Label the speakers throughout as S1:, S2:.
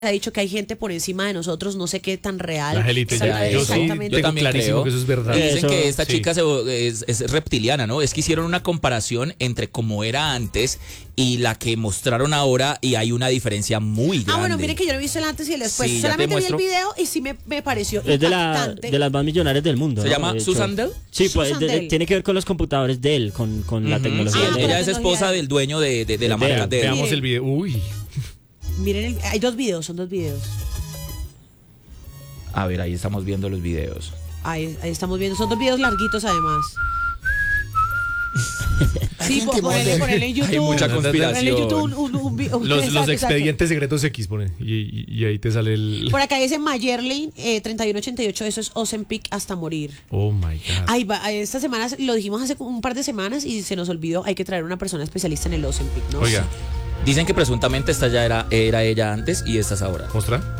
S1: ha dicho que hay gente por encima de nosotros, no sé qué tan real.
S2: Las élites, yo sí tengo clarísimo que eso es verdad.
S3: Y dicen que esta
S2: sí.
S3: chica es reptiliana, ¿no? Es que hicieron una comparación entre cómo era antes y la que mostraron ahora y hay una diferencia muy grande.
S1: Bueno, miren que yo no he visto el antes y el después.
S3: Sí,
S1: solamente vi el video y sí me pareció
S4: Es
S1: impactante.
S4: de las más millonarias del mundo.
S3: ¿Se
S4: ¿no?
S3: llama Susan Dell?
S4: Sí, pues
S1: Susan Dell.
S4: tiene que ver con los computadores de él, con la tecnología
S3: Sí,
S4: de él.
S3: ella es esposa del dueño de la marca Dell.
S2: Veamos
S1: Miren.
S2: el video. Uy.
S1: Miren, hay dos videos, son dos videos.
S3: A ver, ahí estamos viendo los videos.
S1: Ahí estamos viendo, son dos videos larguitos además. Sí, ponele en YouTube.
S3: Hay mucha conspiración.
S1: Ponele en YouTube
S2: Los
S1: exacto.
S2: expedientes secretos X pone y ahí te sale el.
S1: Por acá dice Mayerlin 3188, eso es Ozempic hasta morir.
S2: Oh my God.
S1: Ay, esta semana lo dijimos hace un par de semanas y se nos olvidó, hay que traer una persona especialista en el Ozempic, ¿no?
S2: Oiga,
S3: Dicen que presuntamente esta ya era ella antes y esta es ahora.
S2: ¿mostra?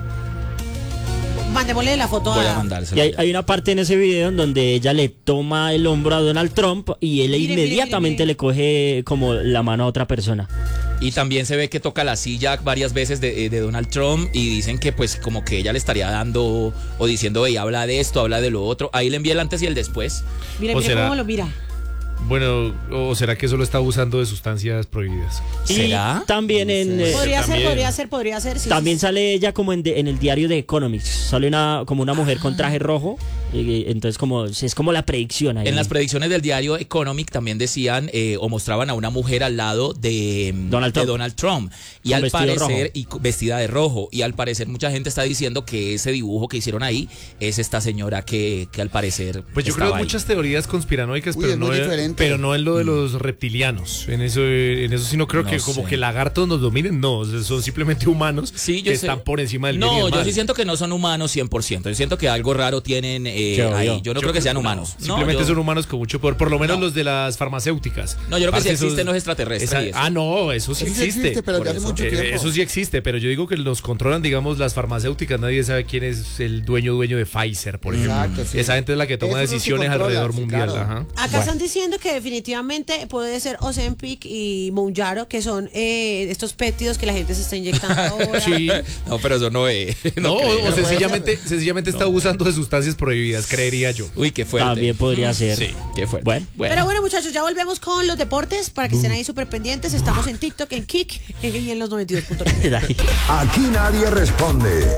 S1: Mandémosle la foto
S3: Voy a
S1: a...
S3: mandársela.
S4: Y hay una parte en ese video en donde ella le toma el hombro a Donald Trump y él
S1: Mire,
S4: inmediatamente
S1: mire.
S4: le coge como la mano a otra persona.
S3: Y también se ve que toca la silla varias veces de Donald Trump y dicen que pues como que ella le estaría dando o diciendo, hey, habla de esto, habla de lo otro. Ahí le envié el antes y el después.
S1: Mire,
S2: ¿O
S1: mire
S2: será?
S1: cómo lo mira.
S2: Bueno, ¿o será que solo está abusando de sustancias prohibidas?
S3: ¿Será?
S4: Y también
S1: Podría ser. Sí,
S4: también
S1: sí.
S4: sale ella como en el diario de Economics. Sale como una mujer con traje rojo. Entonces es como la predicción ahí.
S3: En las predicciones del diario Economic también decían o mostraban a una mujer al lado de Donald Trump. Y
S4: Con
S3: al
S4: vestido
S3: parecer, vestida de rojo. Y al parecer mucha gente está diciendo que ese dibujo que hicieron ahí es esta señora que al parecer
S2: Pues yo creo
S3: estaba
S2: que
S3: ahí.
S2: muchas teorías conspiranoicas,
S5: Uy,
S2: pero
S5: es muy diferente.
S2: no en lo de los reptilianos. En eso sí no creo
S3: No
S2: que
S3: sé.
S2: como que lagartos nos dominen, no, o sea, son simplemente humanos
S3: Sí, yo
S2: que
S3: sé.
S2: están por encima del bien y
S3: No,
S2: del
S3: yo
S2: mal.
S3: sí siento que no son humanos 100%. Yo siento que algo raro tienen
S4: obvio.
S3: ahí. Yo no creo que sean humanos.
S2: Simplemente
S3: yo-
S2: son humanos con mucho poder, por lo menos
S3: No.
S2: los de las farmacéuticas.
S3: No, yo creo que sí
S2: Parce, esos-
S3: existen los extraterrestres. y eso.
S2: no, eso sí
S5: Eso sí
S2: existe.
S5: existe, pero
S3: Por
S5: ya hace
S3: eso.
S5: mucho tiempo.
S2: Eso sí existe, pero yo digo que los controlan, digamos, las farmacéuticas. Nadie sabe quién es el dueño de Pfizer, por ejemplo.
S5: Exacto, sí.
S2: Esa gente es la que toma
S5: Esos son los que
S2: decisiones
S5: controlan,
S2: alrededor
S5: sí,
S2: mundial.
S5: claro.
S2: Ajá.
S1: Acá están diciendo que definitivamente puede ser Ozempic y Mounjaro, que son estos péptidos que la gente se está inyectando ahora.
S2: Sí.
S3: No, pero eso no es.
S2: No,
S3: creo.
S2: o sencillamente está abusando de sustancias prohibidas, creería yo.
S3: Uy, qué fuerte.
S4: También podría ser.
S2: Sí.
S3: Qué fuerte.
S4: Bueno.
S1: Pero bueno, muchachos, ya volvemos con los deportes para que estén ahí súper pendientes. Estamos en TikTok, en Kik y en los 92.9.
S6: Aquí nadie responde.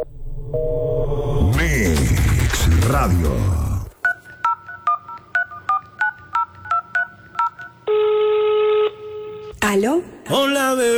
S6: Mix Radio.
S7: ¿Aló?
S2: Hola, bebé.